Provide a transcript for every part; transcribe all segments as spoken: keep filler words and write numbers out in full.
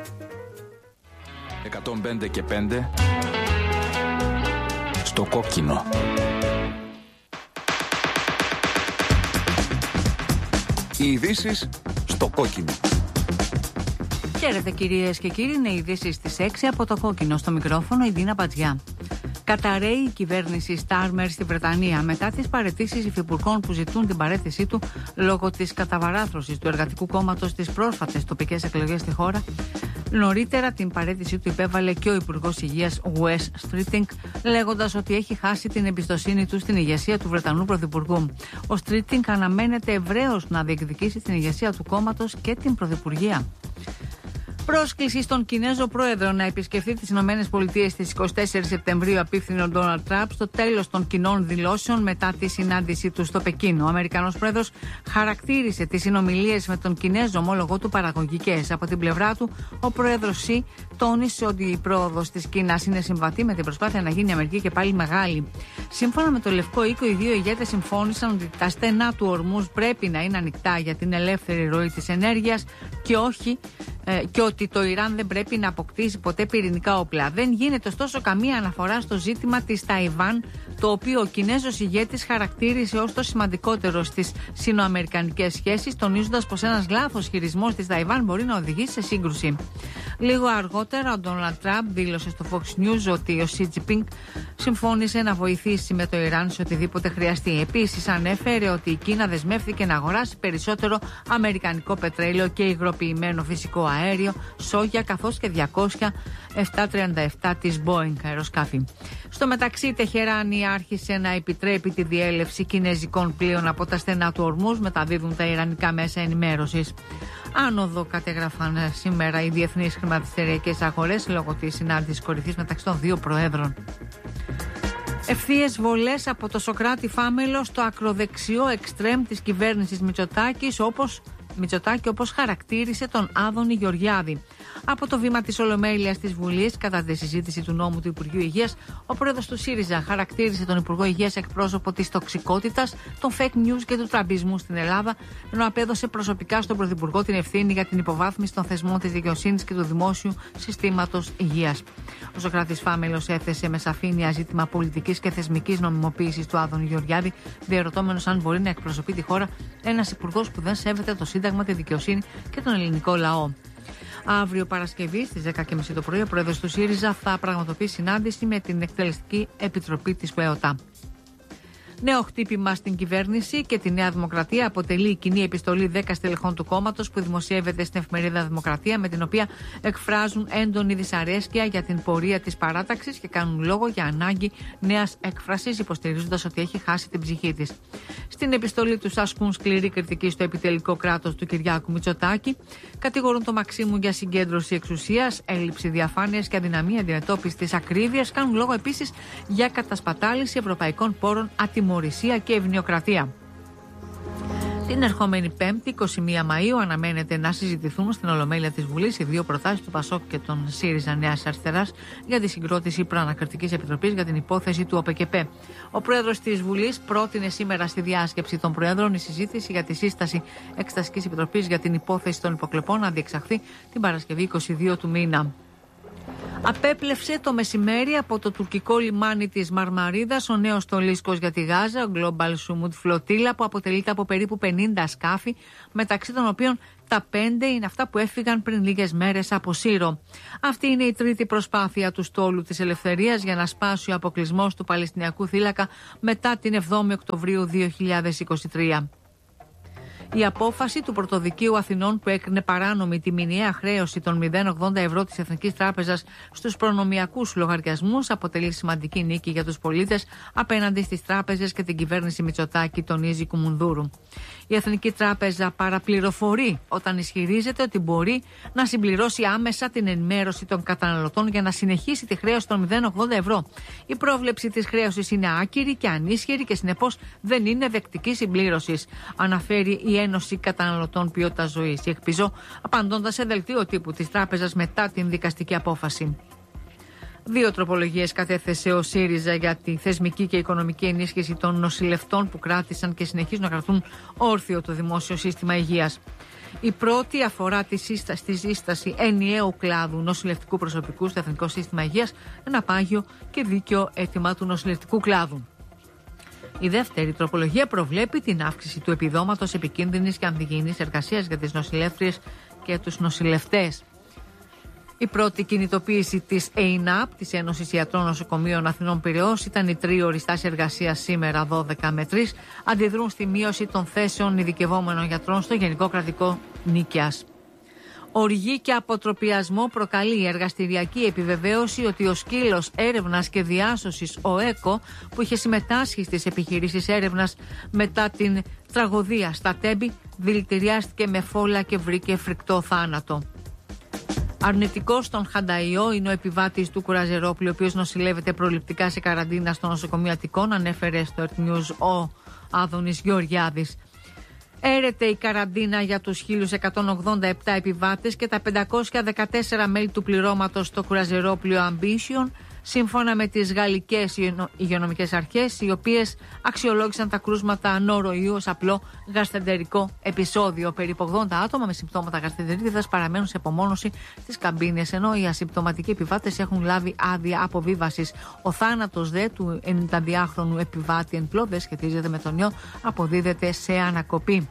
εκατόν πέντε και πέντε στο κόκκινο. Οι ειδήσεις στο κόκκινο. Χαίρετε κυρίες και κύριοι, είναι οι ειδήσεις στις έξι από το κόκκινο. Στο μικρόφωνο η Ντίνα Πατζιά. Καταραίει η κυβέρνηση Στάρμερ στη Βρετανία μετά τις παραιτήσεις υφυπουργών που ζητούν την παραίτησή του λόγω της καταβαράθρωσης του Εργατικού Κόμματος στις πρόσφατες τοπικές εκλογές στη χώρα. Νωρίτερα την παραίτησή του υπέβαλε και ο Υπουργός Υγείας Wes Streeting, λέγοντας ότι έχει χάσει την εμπιστοσύνη του στην ηγεσία του Βρετανού Πρωθυπουργού. Ο Streeting αναμένεται ευρέως να διεκδικήσει την ηγεσία του κόμματος και την Πρωθυπουργία. Πρόσκληση στον Κινέζο Πρόεδρο να επισκεφθεί τις ΗΠΑ στις είκοσι τέσσερις Σεπτεμβρίου απίφθινε ο Ντόναλντ Τραμπ στο τέλος των κοινών δηλώσεων μετά τη συνάντησή του στο Πεκίνο. Ο Αμερικανός Πρόεδρος χαρακτήρισε τις συνομιλίες με τον Κινέζο ομόλογο του παραγωγικές. Από την πλευρά του, ο Πρόεδρος Σι τόνισε ότι η πρόοδος της Κίνας είναι συμβατή με την προσπάθεια να γίνει η Αμερική και πάλι μεγάλη. Σύμφωνα με το Λευκό Οίκο, οι δύο ηγέτες συμφώνησαν ότι τα στενά του ορμούς πρέπει να είναι ανοιχτά για την ελεύθερη ροή της ενέργειας και όχι ε, και ότι το Ιράν δεν πρέπει να αποκτήσει ποτέ πυρηνικά όπλα. Δεν γίνεται ωστόσο καμία αναφορά στο ζήτημα της Ταϊβάν, το οποίο ο Κινέζος ηγέτης χαρακτήρισε ως το σημαντικότερο στις σινοαμερικανικές σχέσεις, τονίζοντας πως ένας λάθος χειρισμός της Ταϊβάν μπορεί να οδηγήσει σε σύγκρουση. Λίγο αργότερα, ο Ντόναλντ Τραμπ δήλωσε στο Fox News ότι ο Σι Τζινπίνγκ συμφώνησε να βοηθήσει με το Ιράν σε οτιδήποτε χρειαστεί. Επίσης, ανέφερε ότι η Κίνα δεσμεύτηκε να αγοράσει περισσότερο αμερικανικό πετρέλαιο και υγροποιημένο φυσικό αέριο, σόγια καθώς και διακόσια επτακόσια τριάντα επτά της Boeing αεροσκάφη. Στο μεταξύ, η Τεχεράνη άρχισε να επιτρέπει τη διέλευση κινέζικων πλοίων από τα στενά του ορμούς, μεταδίδουν τα ιρανικά μέσα ενημέρωσης. Άνοδο κατέγραφαν σήμερα οι διεθνείς χρηματιστηριακές αγορές λόγω της συνάντησης κορυφής μεταξύ των δύο προέδρων. Ευθείες βολές από το Σωκράτη Φάμελο στο ακροδεξιό εξτρέμ της κυβέρνησης Μητσοτάκης, όπως Μητσοτάκη, όπως χαρακτήρισε τον Άδωνη Γεωργιάδη. Από το βήμα της Ολομέλειας της Βουλής, κατά τη συζήτηση του νόμου του Υπουργείου Υγείας, ο πρόεδρος του ΣΥΡΙΖΑ χαρακτήρισε τον Υπουργό Υγείας εκπρόσωπο της τοξικότητας, των fake news και του τραμπισμού στην Ελλάδα, ενώ απέδωσε προσωπικά στον Πρωθυπουργό την ευθύνη για την υποβάθμιση των θεσμών της δικαιοσύνης και του δημόσιου συστήματος υγείας. Ο Σωκράτης Φάμελος έθεσε με σαφήνεια ζήτημα πολιτικής και θεσμικής νομιμοποίησης του Άδωνη Γεωργιάδη, διερωτώμενος αν μπορεί να εκπροσωπεί τη χώρα ένας υπουργός που δεν σέβεται το Σύνταγμα, τη δικαιοσύνη και τον ελληνικό λαό. Αύριο Παρασκευή στις δέκα και μισή το πρωί, ο πρόεδρος του ΣΥΡΙΖΑ θα πραγματοποιήσει συνάντηση με την Εκτελεστική Επιτροπή της ΠΕΟΤΑ. Νέο χτύπημα στην κυβέρνηση και τη Νέα Δημοκρατία αποτελεί η κοινή επιστολή δέκα στελεχών του κόμματος που δημοσιεύεται στην εφημερίδα Δημοκρατία, με την οποία εκφράζουν έντονη δυσαρέσκεια για την πορεία της παράταξης και κάνουν λόγο για ανάγκη νέας έκφρασης, υποστηρίζοντας ότι έχει χάσει την ψυχή της. Στην επιστολή τους ασκούν σκληρή κριτική στο επιτελικό κράτος του Κυριάκου Μητσοτάκη, κατηγορούν το Μαξίμου για συγκέντρωση εξουσίας, έλλειψη διαφάνειας και αδυναμία αντιμετώπισης της ακρίβειας, κάνουν λόγο επίσης για κατασπατάληση ευρωπαϊκών πόρων, ατιμωρησία και ευνοιοκρατία. Την ερχόμενη Πέμπτη, εικοστή πρώτη Μαΐου, αναμένεται να συζητηθούν στην Ολομέλεια της Βουλής οι δύο προτάσεις του ΠΑΣΟΚ και των ΣΥΡΙΖΑ Νέας Αριστεράς για τη συγκρότηση προανακριτικής επιτροπής για την υπόθεση του ΟΠΕΚΕΠΕ. Ο πρόεδρος της Βουλής πρότεινε σήμερα στη διάσκεψη των Προέδρων η συζήτηση για τη σύσταση Εξεταστικής Επιτροπής για την υπόθεση των υποκλοπών να διεξαχθεί την Παρασκευή εικοστή δεύτερη του μήνα. Απέπλευσε το μεσημέρι από το τουρκικό λιμάνι της Μαρμαρίδας ο νέος στολίσκος για τη Γάζα, ο Global Sumud Flotilla, που αποτελείται από περίπου πενήντα σκάφη, μεταξύ των οποίων τα πέντε είναι αυτά που έφυγαν πριν λίγες μέρες από Σύρο. Αυτή είναι η τρίτη προσπάθεια του στόλου της Ελευθερίας για να σπάσει ο αποκλεισμός του Παλαιστινιακού θύλακα μετά την εβδόμη Οκτωβρίου δύο χιλιάδες είκοσι τρία. Η απόφαση του Πρωτοδικείου Αθηνών που έκρινε παράνομη τη μηνιαία χρέωση των μηδέν κόμμα ογδόντα ευρώ της Εθνικής Τράπεζας στους προνομιακούς λογαριασμούς αποτελεί σημαντική νίκη για τους πολίτες απέναντι στις τράπεζες και την κυβέρνηση Μητσοτάκη, τονίζει Κουμουνδούρου. Η Εθνική Τράπεζα παραπληροφορεί όταν ισχυρίζεται ότι μπορεί να συμπληρώσει άμεσα την ενημέρωση των καταναλωτών για να συνεχίσει τη χρέωση των μηδέν κόμμα ογδόντα ευρώ. Η πρόβλεψη της χρέωσης είναι άκυρη και ανίσχυρη και συνεπώς δεν είναι δεκτική συμπλήρωσης, αναφέρει η Ένωση Καταναλωτών Ποιότητας Ζωής, η ΕΚΠΙΖΟ, απαντώντας σε δελτίο τύπου της τράπεζας μετά την δικαστική απόφαση. Δύο τροπολογίες κατέθεσε ο ΣΥΡΙΖΑ για τη θεσμική και οικονομική ενίσχυση των νοσηλευτών που κράτησαν και συνεχίζουν να κρατούν όρθιο το δημόσιο σύστημα υγείας. Η πρώτη αφορά τη σύσταση, τη σύσταση ενιαίου κλάδου νοσηλευτικού προσωπικού στο Εθνικό Σύστημα Υγείας, ένα πάγιο και δίκαιο αίτημα του νοσηλευτικού κλάδου. Η δεύτερη τροπολογία προβλέπει την αύξηση του επιδόματος επικίνδυνης και ανθυγιεινής εργασίας για τις νοσηλεύτριες και τους νοσηλευτές. Η πρώτη κινητοποίηση της ΕΙΝΑΠ, της Ένωσης Ιατρών Νοσοκομείων Αθηνών Πειραιώς, ήταν η τρίωρη στάση εργασίας σήμερα δώδεκα με τρεις. Αντιδρούν στη μείωση των θέσεων ειδικευόμενων γιατρών στο Γενικό Κρατικό Νίκαιας. Οργή και αποτροπιασμό προκαλεί η εργαστηριακή επιβεβαίωση ότι ο σκύλος έρευνας και διάσωσης, ο ΕΚΟ, που είχε συμμετάσχει στις επιχειρήσεις έρευνας μετά την τραγωδία στα Τέμπη, δηλητηριάστηκε με φόλα και βρήκε φρικτό θάνατο. Αρνητικός στον Χανταϊό είναι ο επιβάτης του Κουραζερόπουλου, ο οποίος νοσηλεύεται προληπτικά σε καραντίνα στο νοσοκομείο Αττικών, ανέφερε στο Earth News ο Άδωνης Γεωργιάδης. Έρεται η καραντίνα για τους χίλια εκατόν ογδόντα επτά επιβάτες και τα πεντακόσια δεκατέσσερα μέλη του πληρώματος στο Κουραζερόπουλο Ambition, σύμφωνα με τις γαλλικές υγειονομικές αρχές, οι οποίες αξιολόγησαν τα κρούσματα νόροϊού ως απλό γασθεντερικό επεισόδιο. Περίπου ογδόντα άτομα με συμπτώματα γασθεντερίτιδας παραμένουν σε απομόνωση στις καμπίνες, ενώ οι ασυμπτωματικοί επιβάτες έχουν λάβει άδεια αποβίβασης. Ο θάνατος δε του ενενηνταδυάχρονου επιβάτη εν πλώ δεν σχετίζεται με τον ιό, αποδίδεται σε ανακοπή.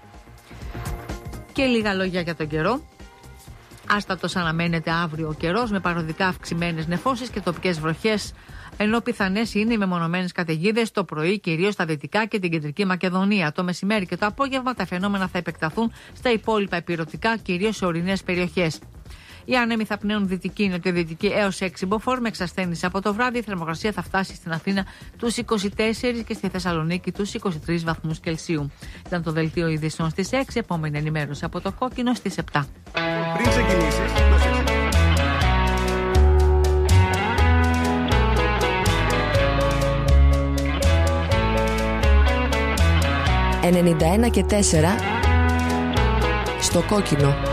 Και λίγα λόγια για τον καιρό. Άστατος αναμένεται αύριο ο καιρός, με παροδικά αυξημένες νεφώσεις και τοπικές βροχές, ενώ πιθανές είναι οι μεμονωμένες καταιγίδες το πρωί, κυρίως στα δυτικά και την κεντρική Μακεδονία. Το μεσημέρι και το απόγευμα τα φαινόμενα θα επεκταθούν στα υπόλοιπα ηπειρωτικά, κυρίως σε ορεινές περιοχές. Οι άνεμοι θα πνέουν δυτική, νοτιοδυτική έως έξι μποφόρ με εξασθένηση από το βράδυ. Η θερμοκρασία θα φτάσει στην Αθήνα τους είκοσι τέσσερις και στη Θεσσαλονίκη τους είκοσι τρεις βαθμούς Κελσίου. Ήταν το δελτίο ειδήσεων στις έξι, επόμενη ενημέρωση από το Κόκκινο στις επτά. Πριν ξεκινήσεις, ενενήντα ένα και τέσσερα στο Κόκκινο.